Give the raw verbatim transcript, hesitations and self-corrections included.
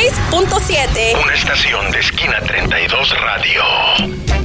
seis punto siete. Una estación de Esquina treinta y dos Radio.